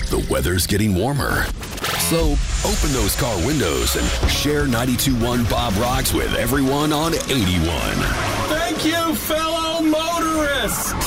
The weather's getting warmer. So open those car windows and share 92.1 Bob Rocks with everyone on 81. Thank you, fellow motorists.